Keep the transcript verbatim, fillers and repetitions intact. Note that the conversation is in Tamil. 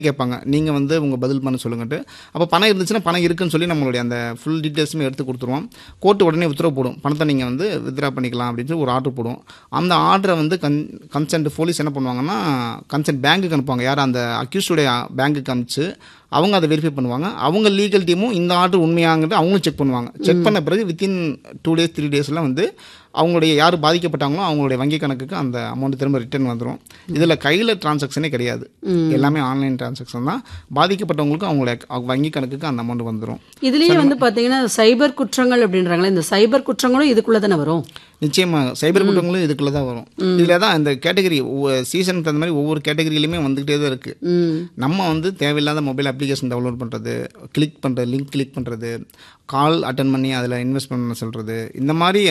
கேட்பாங்க. நீங்கள் வந்து உங்கள் பதில் பண்ண சொல்லுங்கன்ட்டு. அப்போ பணம் இருந்துச்சுன்னா பணம் இருக்குன்னு சொல்லி நம்மளுடைய அந்த ஃபுல் டீட்டெயில்ஸுமே எடுத்து கொடுத்துருவோம். கோர்ட்டு உடனே உத்தரவு போடும். பணத்தை நீங்கள் வந்து வித்ட்ரா பண்ணிக்கலாம் அப்படின்னு சொல்லி ஒரு ஆர்டர் போடுவோம். அந்த ஆர்டரை வந்து கன் கன்சென்ட் போலீஸ் என்ன பண்ணுவாங்கன்னா கன்சென்ட் பேங்க்குக்கு அனுப்புவாங்க. யார் அந்த அக்யூஸ்டுடைய பேங்க்குக்கு அனுப்பிச்சு அவங்க அதை வெரிஃபை பண்ணுவாங்க. அவங்க லீகல் டீமும் இந்த ஆர்டர் உண்மையாங்கிறது அவங்களும் செக் பண்ணுவாங்க. செக் பண்ண பிறகு வித்தின் டூ டேஸ் த்ரீ டேஸில் வந்து அவங்களுடைய யார் பாதிக்கப்பட்டாங்களோ அவங்களுடைய வங்கி கணக்குக்கு அந்த அமௌண்ட் திரும்ப ரிட்டர்ன் வந்துடும். இதில் கையில் டிரான்சாக்ஷனே கிடையாது, எல்லாமே ஆன்லைன் டிரான்சாக்ஷன் தான். பாதிக்கப்பட்டவங்களுக்கு அவங்களுடைய வங்கி கணக்குக்கு அந்த அமௌண்ட் வந்துடும். இதுலேயே வந்து பார்த்தீங்கன்னா சைபர் குற்றங்கள் அப்படின்றாங்களே, இந்த சைபர் குற்றங்களும் இதுக்குள்ளே தானே வரும்? நிச்சயமாக சைபர் குற்றங்களும் இதுக்குள்ளே தான் வரும். இதில் தான் இந்த கேட்டகரி சீசனுக்கு தகுந்த மாதிரி ஒவ்வொரு கேட்டகரியிலுமே வந்துகிட்டே தான் இருக்குது. நம்ம வந்து தேவையில்லாத மொபைல் அப்ளிகேஷன் டவுன்லோட் பண்ணுறது, கிளிக் பண்ணுறது, லிங்க் கிளிக் பண்ணுறது, கால் அட்டன் பண்ணி அதில் இன்வெஸ்ட் பண்ண சொல்கிறது, இந்த மாதிரி